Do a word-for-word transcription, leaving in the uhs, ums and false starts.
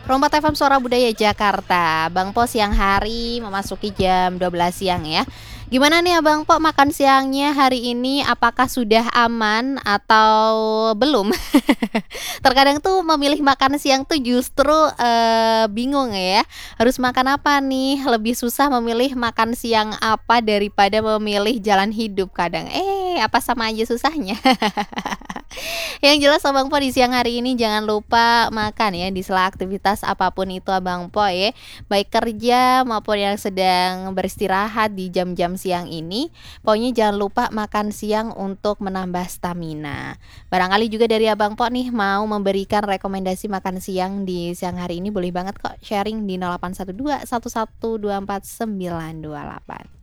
Rompat F M Suara Budaya Jakarta. Bang Po siang hari memasuki jam dua belas siang ya. Gimana nih Abang Po makan siangnya hari ini? Apakah sudah aman atau belum? Terkadang tuh memilih makan siang tuh justru eh, bingung ya. Harus makan apa nih? Lebih susah memilih makan siang apa daripada memilih jalan hidup kadang. Eh, apa sama aja susahnya? Yang jelas Abang Po di siang hari ini jangan lupa makan ya di sela aktivitas apapun itu Abang Po ya. Baik kerja maupun yang sedang beristirahat di jam-jam siang ini. Pokoknya jangan lupa makan siang untuk menambah stamina. Barangkali juga dari Abang Po nih mau memberikan rekomendasi makan siang di siang hari ini boleh banget kok sharing di nol delapan satu dua satu satu dua empat sembilan dua delapan.